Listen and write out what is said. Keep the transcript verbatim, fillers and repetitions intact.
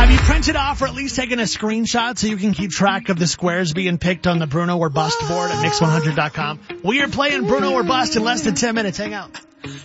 Have you printed off or at least taken a screenshot so you can keep track of the squares being picked on the Bruno or Bust board at mix one hundred dot com? We are playing Bruno or Bust in less than ten minutes. Hang out.